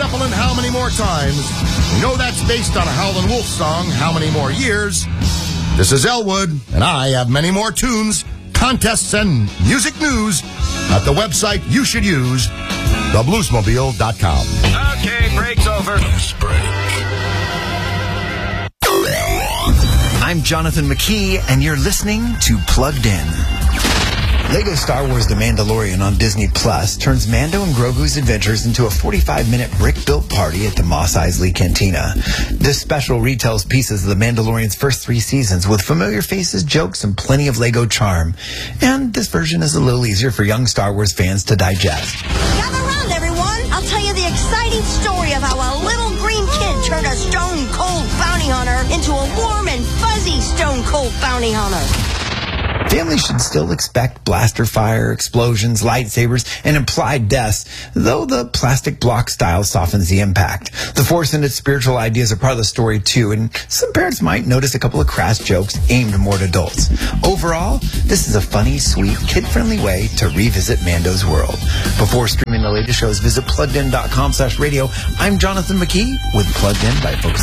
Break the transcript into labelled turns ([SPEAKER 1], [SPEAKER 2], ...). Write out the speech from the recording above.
[SPEAKER 1] Apple and How Many More Times. We know that's based on a Howlin' Wolf song, How Many More Years. This is Elwood, and I have many more tunes, contests, and music news at the website you should use, thebluesmobile.com.
[SPEAKER 2] Okay, break's over. I'm Jonathan McKee, and you're listening to Plugged In. Lego Star Wars The Mandalorian on Disney Plus turns Mando and Grogu's adventures into a 45-minute brick-built party at the Mos Eisley Cantina. This special retells pieces of The Mandalorian's first 3 seasons with familiar faces, jokes, and plenty of Lego charm. And this version is a little easier for young Star Wars fans to digest.
[SPEAKER 3] Gather round, everyone! I'll tell you the exciting story of how a little green kid turned a stone-cold bounty hunter into a warm and fuzzy stone-cold bounty hunter.
[SPEAKER 2] Families should still expect blaster fire, explosions, lightsabers, and implied deaths, though the plastic block style softens the impact. The Force and its spiritual ideas are part of the story too, and some parents might notice a couple of crass jokes aimed more at adults. Overall, this is a funny, sweet, kid-friendly way to revisit Mando's world. Before streaming the latest shows, visit pluggedin.com/radio. I'm Jonathan McKee with Plugged In by Focus